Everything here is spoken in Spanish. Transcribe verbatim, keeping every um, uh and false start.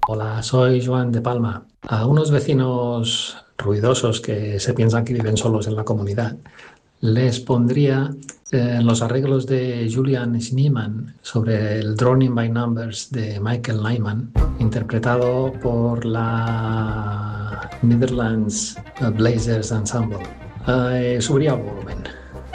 Hola, soy Joan de Palma. A unos vecinos ruidosos que se piensan que viven solos en la comunidad, les pondría eh, los arreglos de Julian Schneemann sobre el Drowning by Numbers de Michael Nyman, interpretado por la Netherlands Blazers Ensemble. Eh, subiría el volumen.